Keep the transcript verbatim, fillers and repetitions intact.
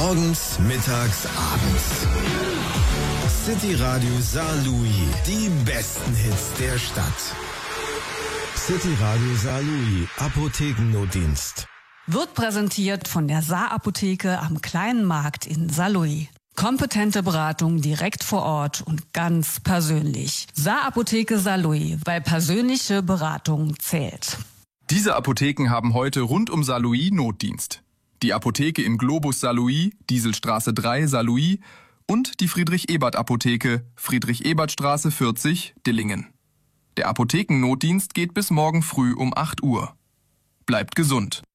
Morgens, mittags, abends. City Radio Saarlouis. Die besten Hits der Stadt. City Radio Saarlouis. Apothekennotdienst. Wird präsentiert von der Saar-Apotheke am Kleinen Markt in Saarlouis. Kompetente Beratung direkt vor Ort und ganz persönlich. Saar-Apotheke Saarlouis, weil persönliche Beratung zählt. Diese Apotheken haben heute rund um Saarlouis Notdienst. Die Apotheke in Globus Saarlouis, Dieselstraße drei Saarlouis und die Friedrich-Ebert-Apotheke, Friedrich-Ebert-Straße vierzig, Dillingen. Der Apothekennotdienst geht bis morgen früh um acht Uhr. Bleibt gesund.